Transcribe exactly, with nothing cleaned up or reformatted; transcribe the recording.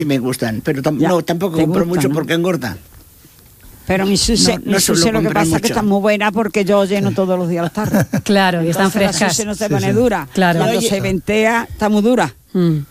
Y me gustan, pero tam- Ya, no, tampoco te compro gustan, mucho ¿no? porque engorda. Pero mi Suse, No, no mi suelo Suse lo que comprar pasa es que mucho. está muy buena porque yo lleno todos los días las tardes. Claro, y están Entonces la frescas. Suse no se Sí, pone sí. dura. Claro. Cuando Oye, se ventea, está muy dura. Mm.